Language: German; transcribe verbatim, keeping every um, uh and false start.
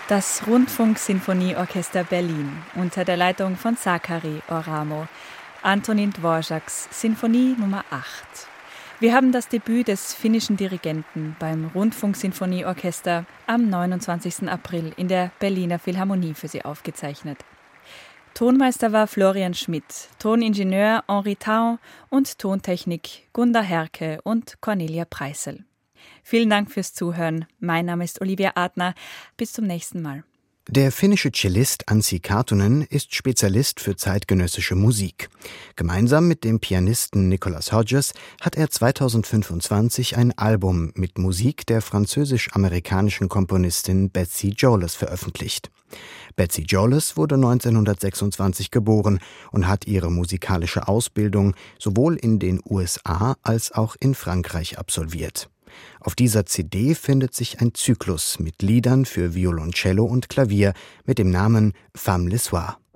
Das Rundfunk-Sinfonieorchester Berlin unter der Leitung von Sakari Oramo. Antonín Dvořáks Sinfonie Nummer acht. Wir haben das Debüt des finnischen Dirigenten beim Rundfunk-Sinfonieorchester am neunundzwanzigsten April in der Berliner Philharmonie für Sie aufgezeichnet. Tonmeister war Florian Schmidt, Toningenieur Henri Taun und Tontechnik Gunda Herke und Cornelia Preissel. Vielen Dank fürs Zuhören. Mein Name ist Olivia Adner. Bis zum nächsten Mal. Der finnische Cellist Anssi Kartunen ist Spezialist für zeitgenössische Musik. Gemeinsam mit dem Pianisten Nicholas Hodges hat er zweitausendfünfundzwanzig ein Album mit Musik der französisch-amerikanischen Komponistin Betsy Jolas veröffentlicht. Betsy Jolas wurde neunzehnhundertsechsundzwanzig geboren und hat ihre musikalische Ausbildung sowohl in den U S A als auch in Frankreich absolviert. Auf dieser C D findet sich ein Zyklus mit Liedern für Violoncello und Klavier mit dem Namen Femme le Soir.